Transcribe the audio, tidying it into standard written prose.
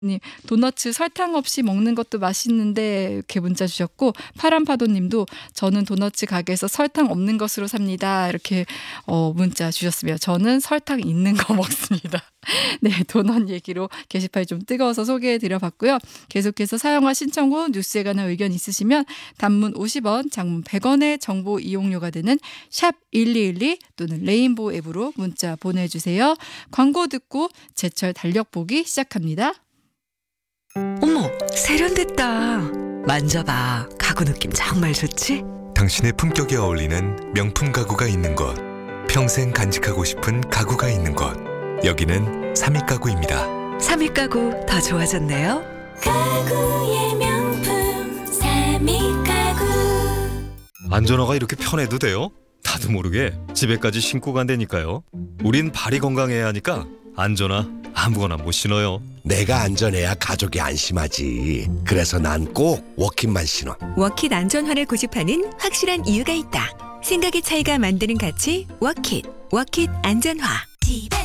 님, 도너츠 설탕 없이 먹는 것도 맛있는데 이렇게 문자 주셨고, 파란파도님도 저는 도너츠 가게에서 설탕 없는 것으로 삽니다. 이렇게 문자 주셨으며 저는 설탕 있는 거 먹습니다. 네, 도넛 얘기로 게시판이 좀 뜨거워서 소개해드려봤고요. 계속해서 사용과 신청 후 뉴스에 관한 의견 있으시면 단문 50원, 장문 100원의 정보 이용료가 되는 샵 1212 또는 레인보우 앱으로 문자 보내주세요. 광고 듣고 제철 달력 보기 시작합니다. 어머, 세련됐다. 만져봐. 가구 느낌 정말 좋지? 당신의 품격에 어울리는 명품 가구가 있는 곳, 평생 간직하고 싶은 가구가 있는 곳, 여기는 삼익가구입니다. 삼익가구 더 좋아졌네요. 가구의 명품 삼익가구. 안전화가 이렇게 편해도 돼요? 나도 모르게 집에까지 신고 간다니까요. 우린 발이 건강해야 하니까 안전화 아무거나 못 신어요. 내가 안전해야 가족이 안심하지. 그래서 난 꼭 워킷만 신어. 워킷 안전화를 고집하는 확실한 이유가 있다. 생각의 차이가 만드는 가치 워킷 안전화. 집에